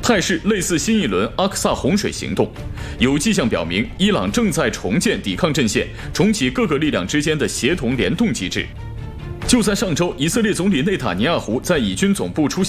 态势类似新一轮阿克萨洪水行动，有迹象表明伊朗正在重建抵抗阵线，重启各个力量之间的协同联动机制。就在上周，以色列总理内塔尼亚胡在以军总部出席